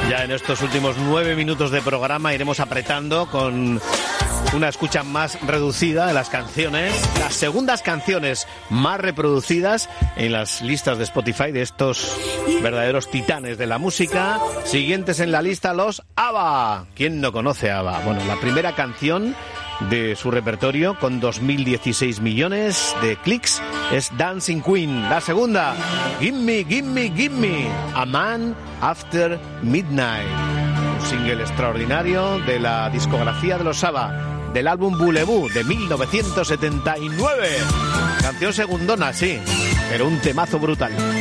Ya en estos últimos 9 minutos de programa iremos apretando con una escucha más reducida de las canciones, las segundas canciones más reproducidas en las listas de Spotify de estos verdaderos titanes de la música. Siguientes en la lista, los ABBA. ¿Quién no conoce a ABBA? Bueno, la primera canción de su repertorio con 2016 millones de clics es Dancing Queen. La segunda, Gimme, Gimme, Gimme, A Man After Midnight, un single extraordinario de la discografía de los ABBA, del álbum Voulez-Vous de 1979. Canción segundona, sí, pero un temazo brutal.